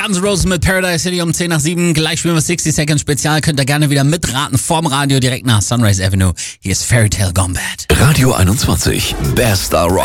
Guns N' Roses mit Paradise City um 10 nach 7. Gleich spielen wir 60 Seconds Spezial. Könnt ihr gerne wieder mitraten vorm Radio direkt nach Sunrise Avenue. Hier ist Fairy Tale Gone Bad. Radio 21, Best Star Rock.